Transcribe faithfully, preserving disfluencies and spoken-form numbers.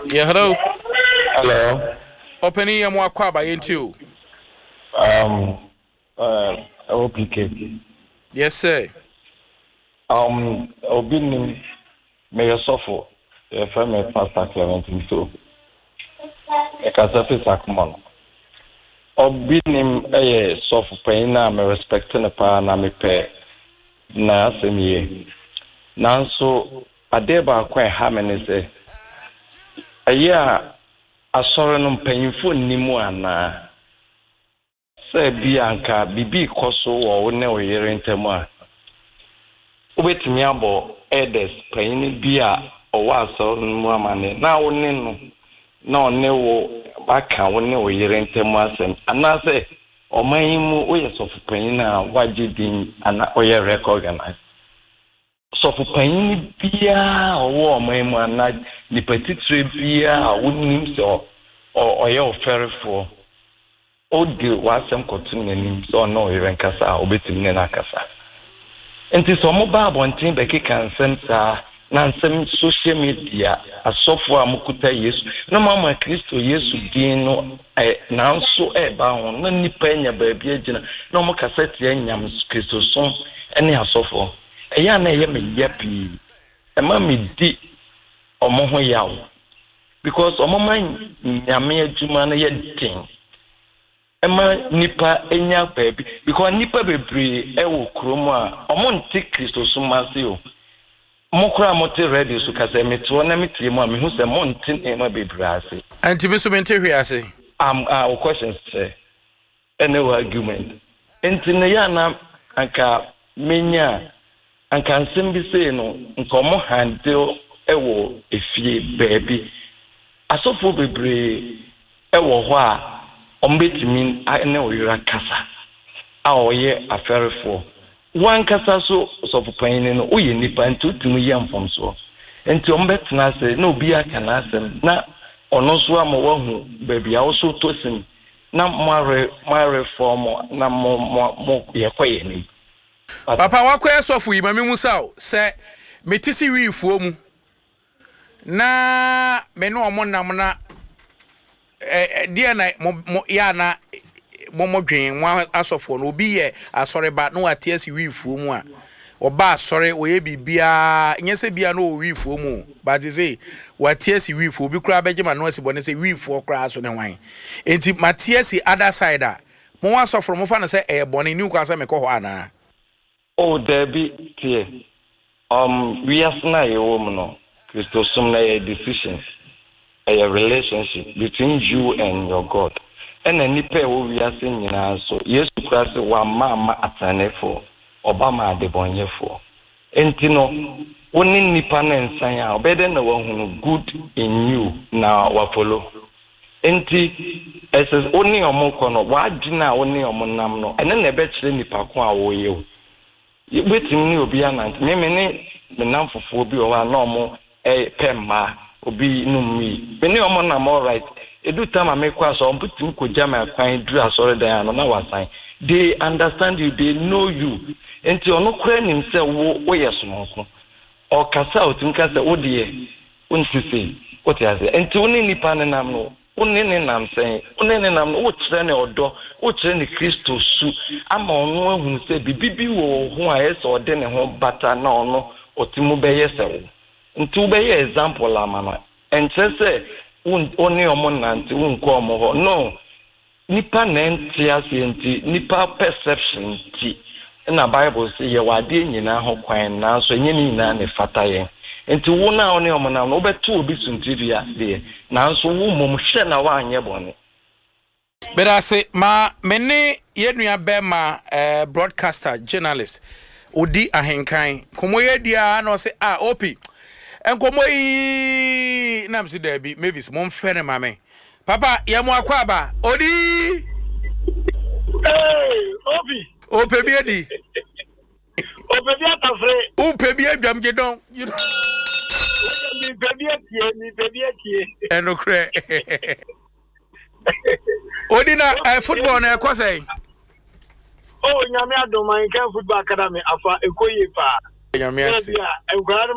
Yeah, hello. Hello. Opening your more quaba into. Um, uh, O P K. Yes, sir. Um, Obinim, may I suffer if I'm a pastor Clementine too. A Casafi Sakman. Obinim, a soft pain, I'm respecting a pan, I'm a pair. Na semi. Nanso, a deba quite hammy say. A year, a sorrow painful nimuana. Say Bianca, Bibi Coso or no year in Tema. Wait me abo edes playing beer or was so woman. Now, no, no, back when no year in Tema, and I say, or my ways of playing what you did and oil recognize. So for playing beer or my man, the petite beer wouldn't so or your ferry for. O di wasem kotun nanim so no even kasa obetim ne na kasa enti so mo ba abonten be keka nsem sa na nsem social media asofo amukuta Yesu na mama Kristo Yesu din no na nso e ba ho na nipa nya ba bia gina na mo kasa tie nyam Kristo so ene asofo e ya na ye me yapi e ma me di omo ho yawo because omo man nyame adwuma na ye din Emma nipa enya baby because nipa bebre e wo kromo a omo nti Kristo so mase o mo kra mo te ready so ka se meto na metie mo a me hu se mo nti ema bebre ase anti be so mente hwe ase am a questions say any argument enti ne ya na anka menya anka nsem bi say no nko mo handle e wo efie baby asofo bebre e wo ho a ombetimi ene oyira kasa a oye aferefo wan kasa so so popani no oye nipa ntutumi yam fom so enti ombetena se na obi aka na asem na ono so amawahu baby a so tosim na mare mare form na mo mo yekoye ni papa wakoye sofu yi mame musa o se metisi wifuo mu na me no omo nam na eh dia na mo ya na mo modwen wa asofo no obi ye asore ba no atiasi wifuo mu a oba asore oye bibia nyese bia no wifuo mu but say watiasi wifuo obi kura begema no asibone say wifuo kura so ne wan enti matiasi other side a mo wa asofo mo fa na say eh bone ni kwa say me ko ho ana oh there be tie um we asna ye wo mu no Christo sum na ye decisions a relationship between you and your God. And any pair will be asking you so yes, Christ, one mama atanefo, Obama de Bonyefo. And you know, only Nipan and Saya, better than the one who good in you now, what follow. And as is only a mokono, why dinner only a monamno, and then the betcha Nipaqua or you. With him, you'll be an aunt. Many the number for phobia or normal a pemma. Obi no me beni omo na all right edu time amekwa so mputim ko jama kwan dru asore dan no na wasan they understand you, they know you enti ono kra nim se wo wo yesonko o kasa otim kasa odie unsisi oti ase enti oni nipa ne nam no oni ne nam sen oni ne nam no wo kire ne odo wo kire ne Kristo su ama ono ahun se bibibi wo ho a ese ode ne ho bata na ono otimu be yese ntu be example la mama and say only omon nanti unko omo no nipa nenti asienti nipa perception ti na Bible say ye wade nyina ho kwan na so enye nyina ne fataye nti wo na oni omo na no beto obi suntiri ade na so wo mom hwe na wa anye bone bera say ma mene yenua be ma eh broadcaster journalist odi ahenkan komo ye dia na say ah opi enkomo yi na msi debi Mavis mo mfere mame papa ye mo akwa ba odi eh obi o pebi edi o pebi atafre o pebi adwam gedon mi pebi atie mi pebi atie enokre odi na uh, football na ekosai oh nyame adoma in football academy afa ekoye pa nyame asi